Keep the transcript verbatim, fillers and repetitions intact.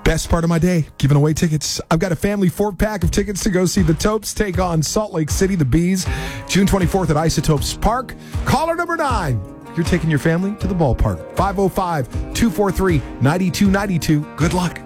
Best part of my day, giving away tickets. I've got a family four-pack of tickets to go see the Topes take on Salt Lake City, the Bees, June twenty-fourth at Isotopes Park. Caller number nine. You're taking your family to the ballpark. five oh five, two four three, nine two nine two. Good luck.